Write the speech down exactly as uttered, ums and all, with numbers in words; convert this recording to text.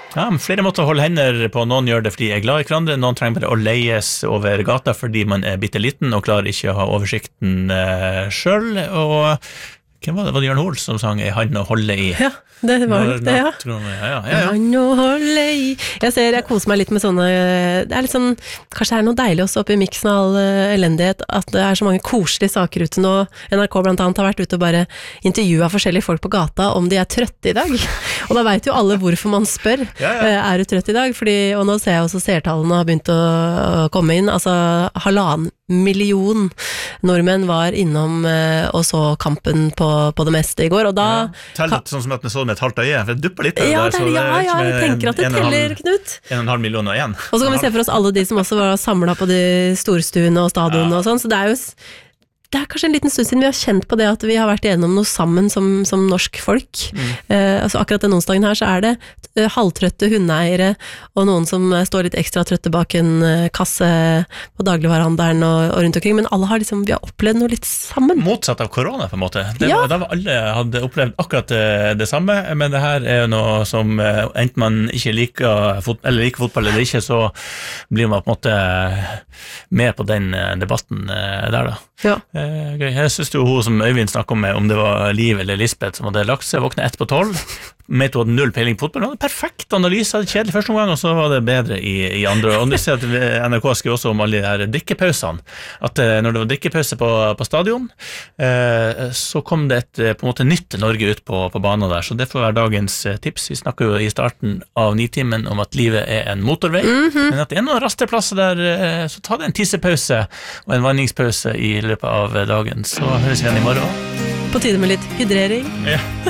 Ja, men flere måter å holde hender på. Noen gjør det fordi de er glad i hverandre, noen trenger bare å leies over gata fordi man er bitteliten og klarer ikke å ha oversikten uh, selv, og hvem var det? Var det Jørn Hoel som sang «I hand å holde i»? Ja, det var det, ja. Ja, ja, ja, ja. «Hand å holde i». Jeg ser, jeg koser meg litt med sånne, det er litt sånn, kanskje det er noe deilig også oppi miksen av all elendighet, at det er så mange koselige saker ute nå. N R K blant annet har vært ute og bare intervjuet forskjellige folk på gata om de er trøtte i dag. Og da vet jo alle hvorfor man spør, ja, ja. Er du trøtt i dag? Fordi, og nå ser jeg også seertallene har begynt å, å komme inn, altså halvannen million nordmenn var innom uh, og så kampen på, på det meste i går, og da... Ja, tell litt sånn som at det så med et halvt øye, for det dupper litt. Ja, der, det, ja, ja, jeg tenker at det teller, Knut. En og en halv million og en. Og så kan vi se for oss alle de som også var samlet på de storstuene og stadionene ja. Og sånn, så det er jo... Det er kanskje en liten stund siden vi har kjent på det at vi har vært igjennom noe sammen som, som norsk folk. Mm. Eh, altså akkurat den onsdagen her så er det uh, halvtrøtte hundeeiere og noen som uh, står litt ekstra trøtte bak en uh, kasse på dagligvarehandelen og, og rundt omkring, men alle har liksom, vi har opplevd noe litt sammen. Motsatt av korona på en måte. Det ja. var, da var alle hadde opplevd akkurat det, det samme, men det her er jo noe som uh, enten man ikke liker, fot, eller liker fotball eller ikke, så blir man på en måte med på den uh, debatten uh, der da. Ja. Eh, gøy. Jeg synes jo hun som Øyvind snakket om, om det var Liv eller Lisbeth som hadde lagt seg, våknet ett på tolv, med hun hadde null peiling på fotball, hun hadde perfekt analyse, hadde kjedelig første omgang, og så var det bedre i, i andre. Og du ser at N R K skrev også om alle de her drikkepausene, at eh, når det var drikkepause på, på stadion, eh, så kom det et på en måte nytt Norge ut på, på banen der, så det får være dagens tips. Vi snakker jo i starten av nitimen om at livet er en motorvei, mm-hmm. men at det er noen rasteplasser der, eh, så ta det en tissepause og en vanningspause i løpet av dagen, så høres vi igjen i morgen. På tide med litt hydrering. Ja.